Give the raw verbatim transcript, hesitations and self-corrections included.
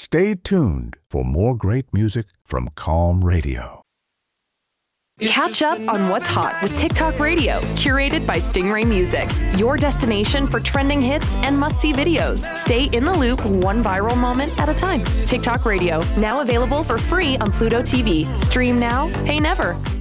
Stay tuned for more great music from Calm Radio. Catch up on what's hot with TikTok Radio, curated by Stingray Music, your destination for trending hits and must-see videos. Stay in the loop, one viral moment at a time. TikTok Radio, now available for free on Pluto T V. Stream now, pay never.